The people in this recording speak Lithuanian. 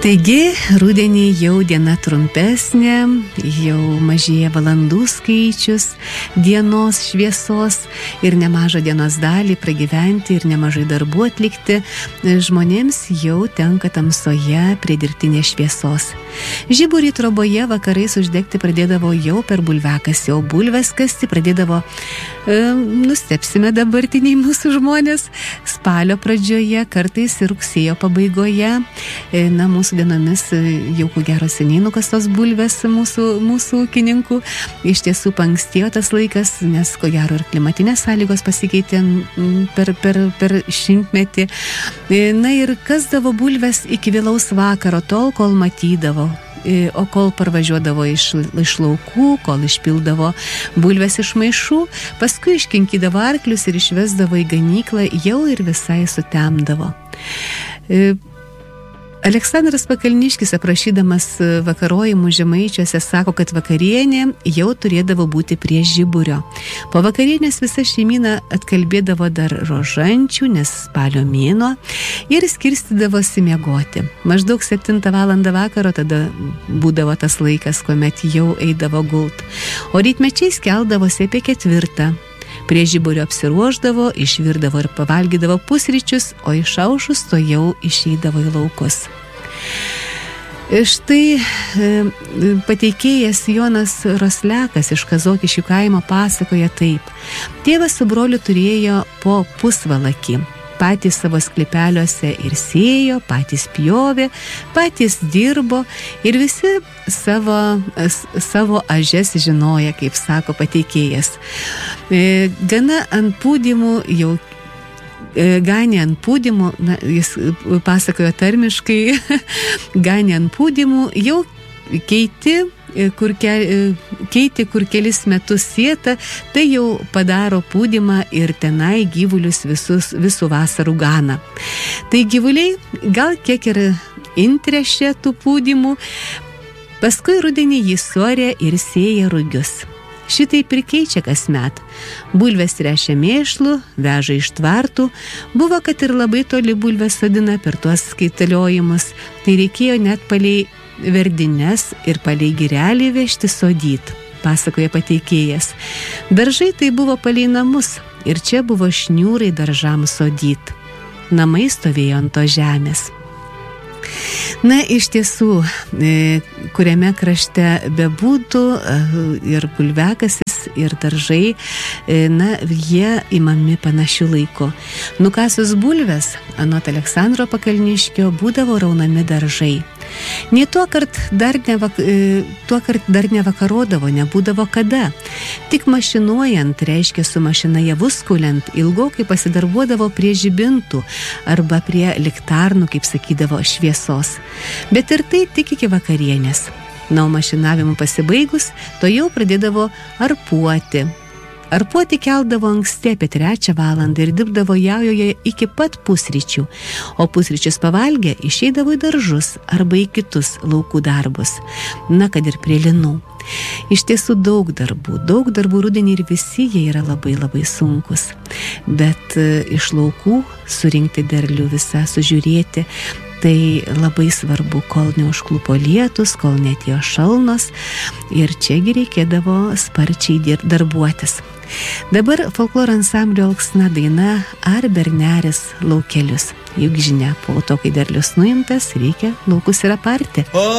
Taigi, rudenį jau diena trumpesnė, jau mažėja valandų skaičius, dienos šviesos ir nemažą dienos dalį pragyventi ir nemažai darbų atlikti, žmonėms jau tenka tamsoje prie dirbtinės šviesos. Žiburį troboje vakarais uždegti pradėdavo jau per bulviakasį, o bulves kasti pradėdavo, nustepsime dabartiniai mūsų žmonės, spalio pradžioje, kartais ir rugsėjo pabaigoje. Mūsų dienomis jau ko gero seniai nukastos bulves mūsų ūkininkų. Iš tiesų paankstėjo tas laikas, nes ko gero ir klimatinės sąlygos pasikeitė per šimtmetį. Ir kasdavo bulves iki vėlaus vakaro, tol, kol matydavo. O kol parvažiuodavo iš laukų, kol išpildavo bulves iš maišų, paskui iškinkydavo arklius ir išvesdavo į ganyklą, jau ir visai sutemdavo. Aleksandras Pakalniškis, aprašydamas vakarojimų Žemaičiuose, sako, kad vakarienė jau turėdavo būti prie žiburio. Po vakarienės visa šeimyna atkalbėdavo dar rožančių, nes spalio mėnuo, ir skirstydavosi miegoti. Maždaug 7 valandą vakaro tada būdavo tas laikas, kuomet jau eidavo gult. O rytmečiais keldavosi apie 4. Prie žiburio apsiruošdavo, išvirdavo ir pavalgydavo pusryčius, o išaušus to jau išeidavo į laukus. Štai pateikėjas Jonas Roslekas iš Kazokiškių kaimo pasakoja taip. Tėvas su broliu turėjo po pusvalakį. Patys savo sklypeliuose ir sėjo, patys pjovė, patys dirbo ir visi savo ažes žinoja, kaip sako pateikėjas. Gana ant pūdymų jau ganė ant pūdymų, jis pasakojo tarmiškai, ganė ant pūdymų, jau keiti, kur kelis metus sieta, tai jau padaro pūdymą ir tenai gyvulius visų vasarų gana. Tai gyvuliai gal kiek ir intrešė tų pūdymų, paskui rudenį jį suarė ir sėja rugius. Šitaip ir keičia kasmet. Bulves tręšia mėšlu, veža iš tvartų, buvo, kad ir labai toli bulves sodina per tuos skaitaliojimus, tai reikėjo net palei verdines ir palei girelį vežti sodyt, pasakoja pateikėjas. Daržai tai buvo palei namus ir čia buvo šniūrai daržams sodyt. Namai stovėjo ant to žemės. Iš tiesų, kuriame krašte bebūtų ir bulviakasis, ir daržai, jie imami panašiu laiku. Nukasus bulves, anot Aleksandro Pakalniškio, būdavo raunami daržai. Tuokart dar nevakarodavo, nebūdavo kada. Tik mašinuojant, reiškia su mašina javus kuliant, ilgokai pasidarbuodavo prie žibintų arba prie liktarnų, kaip sakydavo, šviesos. Bet ir tai tik iki vakarienės. O mašinavimų pasibaigus, to jau pradėdavo arpuoti. Arpuoti keldavo anksti apie 3 valandą ir dirbdavo jaujoje iki pat pusryčių, o pusryčius pavalgę išeidavo į daržus arba į kitus laukų darbus, kad ir prie linų. Iš tiesų daug darbų rudenį ir visi jie yra labai labai sunkus, bet iš laukų surinkti derlių visą, sužiūrėti, tai labai svarbu, kol neužklupo lietus, kol netėjo šalnos, ir čiagi reikėdavo sparčiai darbuotis. Dabar folkloro ansamblio Alksna daina Ar berneris laukelius. Juk žinia, po to, kai derlius nuimtas, reikia laukus ir aparti.